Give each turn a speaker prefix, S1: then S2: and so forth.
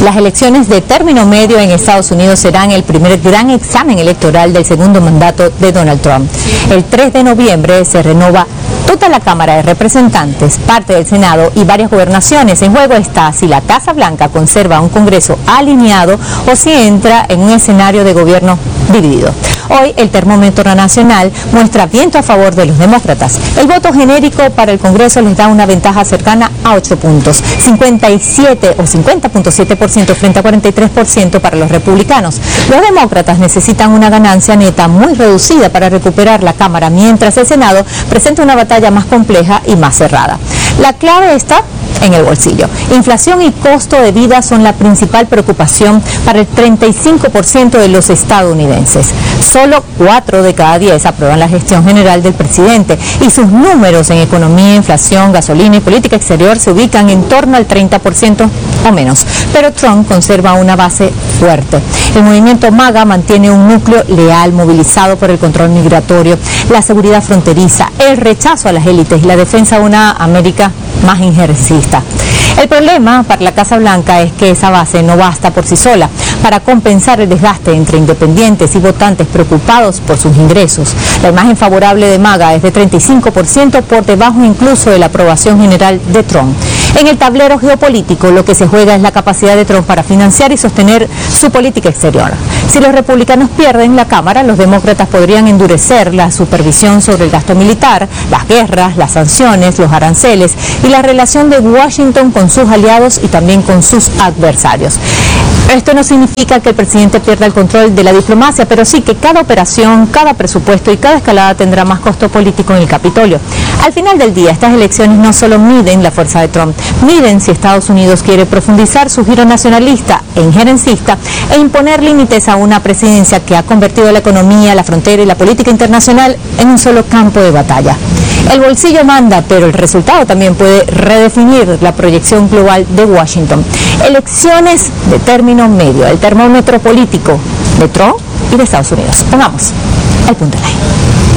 S1: Las elecciones de término medio en Estados Unidos serán el primer gran examen electoral del segundo mandato de Donald Trump. El 3 de noviembre se renova toda la Cámara de Representantes, parte del Senado y varias gobernaciones. En juego está si la Casa Blanca conserva un Congreso alineado o si entra en un escenario de gobierno dividido. Hoy el termómetro nacional muestra viento a favor de los demócratas. El voto genérico para el Congreso les da una ventaja cercana a 8 puntos, 57 o 50.7% frente a 43% para los republicanos. Los demócratas necesitan una ganancia neta muy reducida para recuperar la Cámara, mientras el Senado presenta una batalla más compleja y más cerrada. La clave está en el bolsillo. Inflación y costo de vida son la principal preocupación para el 35% de los estadounidenses. Solo 4 de cada 10 aprueban la gestión general del presidente y sus números en economía, inflación, gasolina y política exterior se ubican en torno al 30% o menos. Pero Trump conserva una base fuerte. El movimiento MAGA mantiene un núcleo leal movilizado por el control migratorio, la seguridad fronteriza, el rechazo a las élites y la defensa de una América más injerencista. El problema para la Casa Blanca es que esa base no basta por sí sola para compensar el desgaste entre independientes y votantes preocupados por sus ingresos. La imagen favorable de MAGA es de 35%, por debajo incluso de la aprobación general de Trump. En el tablero geopolítico lo que se juega es la capacidad de Trump para financiar y sostener su política exterior. Si los republicanos pierden la Cámara, los demócratas podrían endurecer la supervisión sobre el gasto militar, las guerras, las sanciones, los aranceles y la relación de Washington con sus aliados y también con sus adversarios. Esto no significa que el presidente pierda el control de la diplomacia, pero sí que cada operación, cada presupuesto y cada escalada tendrá más costo político en el Capitolio. Al final del día, estas elecciones no solo miden la fuerza de Trump, miden si Estados Unidos quiere profundizar su giro nacionalista e injerencista e imponer límites a una presidencia que ha convertido la economía, la frontera y la política internacional en un solo campo de batalla. El bolsillo manda, pero el resultado también puede redefinir la proyección global de Washington. Elecciones de término medio, el termómetro político de Trump y de Estados Unidos. Pongamos el punto en la I.